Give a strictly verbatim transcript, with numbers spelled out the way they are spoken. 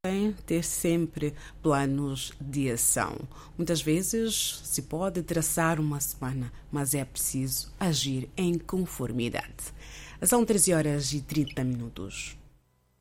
ter sempre planos de ação. Muitas vezes se pode traçar uma semana, mas é preciso agir em conformidade. São treze horas e trinta minutos.